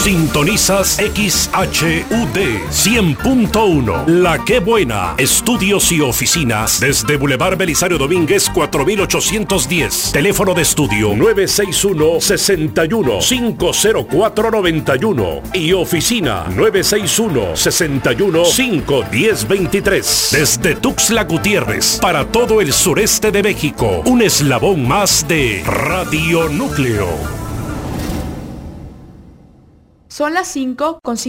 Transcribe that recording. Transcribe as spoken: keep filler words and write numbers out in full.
Sintonizas X H U D cien punto uno. La Qué Buena. Estudios y oficinas desde Boulevard Belisario Domínguez cuatro mil ochocientos diez. Teléfono de estudio nueve seis uno, seis uno, cinco cero cuatro, nueve uno y oficina nueve seis uno, seis uno, cinco uno cero, dos tres. Desde Tuxtla Gutiérrez para todo el sureste de México. Un eslabón más de Radio Núcleo. Son las cinco con